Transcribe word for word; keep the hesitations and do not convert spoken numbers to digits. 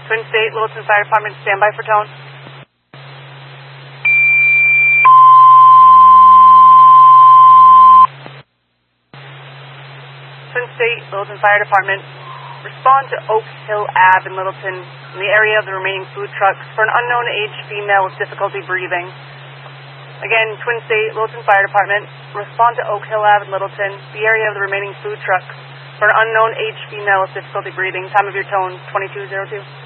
Twin State, Littleton Fire Department, stand by for tone. Twin State, Littleton Fire Department, respond to Oak Hill Avenue in Littleton in the area of the remaining food trucks for an unknown aged female with difficulty breathing. Again, Twin State, Littleton Fire Department, respond to Oak Hill Avenue in Littleton, the area of the remaining food trucks for an unknown aged female with difficulty breathing. Time of your tone, twenty-two oh two.